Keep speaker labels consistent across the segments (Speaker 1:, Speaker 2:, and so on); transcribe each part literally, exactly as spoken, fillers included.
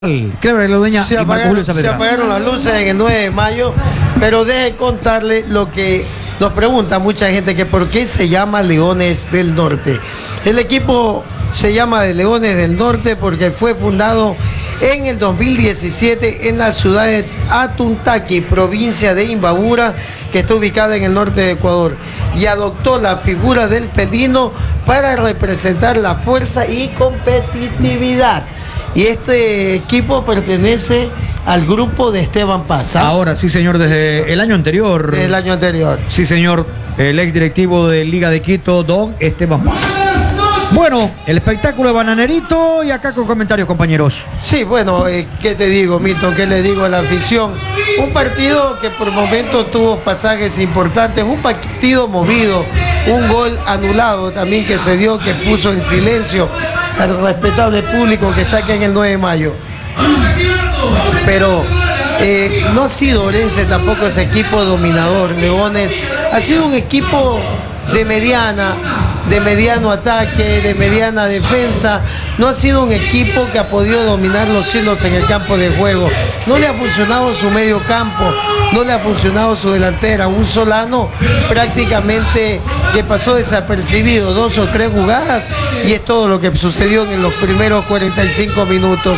Speaker 1: Clever Laudeña
Speaker 2: se,
Speaker 1: y Marco Julio
Speaker 2: apagaron,
Speaker 1: Saavedra.
Speaker 2: se apagaron las luces en el nueve de mayo, pero deje contarle lo que nos pregunta mucha gente, que por qué se llama Leones del Norte. El equipo se llama de Leones del Norte porque fue fundado en el dos mil diecisiete en la ciudad de Atuntaqui, provincia de Imbabura, que está ubicada en el norte de Ecuador, y adoptó la figura del felino para representar la fuerza y competitividad. Y este equipo pertenece al grupo de Esteban Paz.
Speaker 1: Ahora sí, señor, desde el año anterior.
Speaker 2: El año anterior.
Speaker 1: Sí, señor, el ex directivo de Liga de Quito, don Esteban Paz. Bueno, el espectáculo de Bananerito y acá con comentarios, compañeros.
Speaker 2: Sí, bueno, eh, ¿qué te digo, Milton? ¿Qué le digo a la afición? Un partido que por momentos tuvo pasajes importantes, un partido movido, un gol anulado también que se dio, que puso en silencio al respetable público que está aquí en el nueve de mayo. Pero eh, no ha sido Orense tampoco ese equipo dominador. Leones ha sido un equipo de mediana, de mediano ataque, de mediana defensa. No ha sido un equipo que ha podido dominar los hilos en el campo de juego. No le ha funcionado su medio campo, no le ha funcionado su delantera. Un Solano prácticamente que pasó desapercibido dos o tres jugadas, y es todo lo que sucedió en los primeros cuarenta y cinco minutos.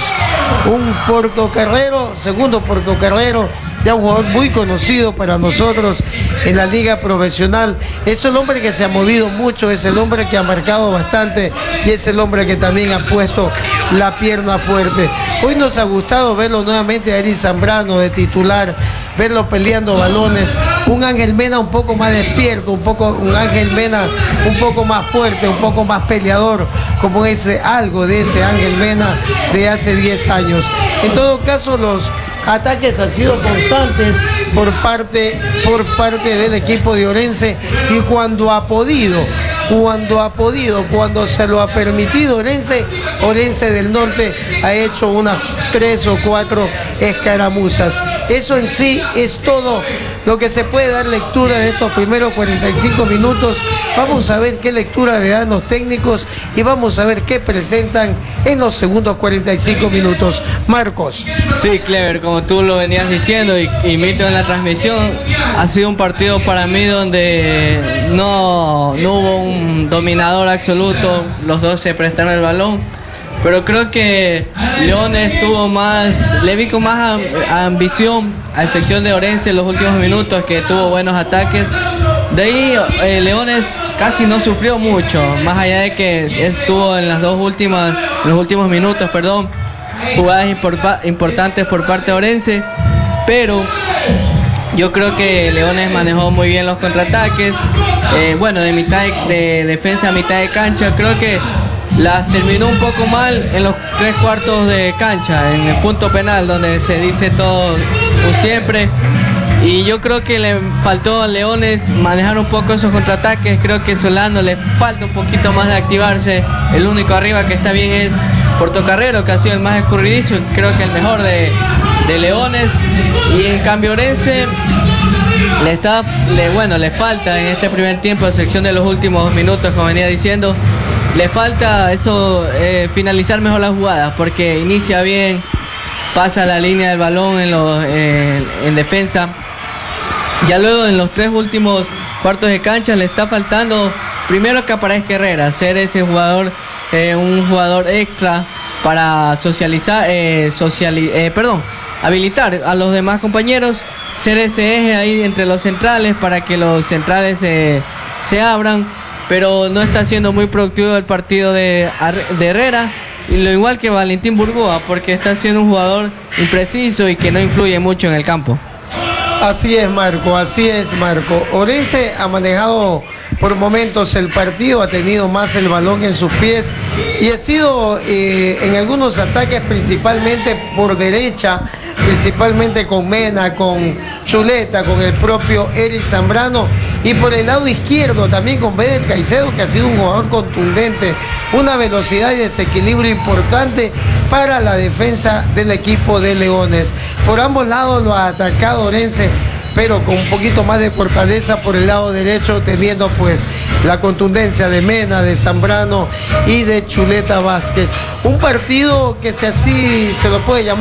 Speaker 2: Un portocarrero, segundo portocarrero, ya un jugador muy conocido para nosotros en la liga profesional. Es el hombre que se ha movido mucho, es el hombre que ha marcado bastante y es el hombre que también ha puesto la pierna fuerte. Hoy nos ha gustado verlo nuevamente a Eric Zambrano de titular, verlo peleando balones, un Ángel Mena un poco más despierto, un poco un Ángel Mena un poco más fuerte, un poco más peleador, como ese algo de ese Ángel Mena de hace diez años. En todo caso, los ataques han sido constantes por parte, por parte del equipo de Orense, y cuando ha podido, cuando ha podido, cuando se lo ha permitido Orense, Orense del Norte ha hecho unas tres o cuatro escaramuzas. Eso en sí es todo lo que se puede dar lectura de estos primeros cuarenta y cinco minutos. Vamos a ver qué lectura le dan los técnicos y vamos a ver qué presentan en los segundos cuarenta y cinco minutos. Marcos.
Speaker 3: Sí, Clever, como tú lo venías diciendo y, y Milton en la transmisión, ha sido un partido para mí donde no, no hubo un dominador absoluto, los dos se prestaron el balón, pero creo que Leones tuvo más, le vi con más ambición, a excepción de Orense en los últimos minutos, que tuvo buenos ataques. De ahí eh, Leones casi no sufrió mucho, más allá de que estuvo en las dos últimas, en los últimos minutos, perdón, jugadas importantes por parte de Orense, pero yo creo que Leones manejó muy bien los contraataques. Eh, bueno, de mitad de, de defensa a mitad de cancha, creo que las terminó un poco mal en los tres cuartos de cancha, en el punto penal, donde se dice todo un siempre. Y yo creo que le faltó a Leones manejar un poco esos contraataques. Creo que Solano le falta un poquito más de activarse. El único arriba que está bien es Portocarrero, que ha sido el más escurridizo, creo que el mejor de, de Leones. Y en cambio Orense le está, le, bueno, le falta en este primer tiempo, a excepción de los últimos minutos, como venía diciendo, le falta eso, eh, finalizar mejor las jugadas, porque inicia bien, pasa la línea del balón en, los, eh, en defensa. Ya luego en los tres últimos cuartos de cancha le está faltando primero que aparezca Herrera, ser ese jugador, eh, un jugador extra para socializar, eh, sociali eh, perdón, habilitar a los demás compañeros, ser ese eje ahí entre los centrales para que los centrales eh, se abran, pero no está siendo muy productivo el partido de, de Herrera, y lo igual que Valentín Burgoa, porque está siendo un jugador impreciso y que no influye mucho en el campo.
Speaker 2: Así es, Marco, así es, Marco. Orense ha manejado por momentos el partido, ha tenido más el balón en sus pies y ha sido eh, en algunos ataques principalmente por derecha, principalmente con Mena, con Chuleta, con el propio Eric Zambrano, y por el lado izquierdo también con Beder Caicedo, que ha sido un jugador contundente, una velocidad y desequilibrio importante para la defensa del equipo de Leones. Por ambos lados lo ha atacado Orense, pero con un poquito más de fortaleza por el lado derecho, teniendo pues la contundencia de Mena, de Zambrano y de Chuleta Vázquez. Un partido que si así se lo puede llamar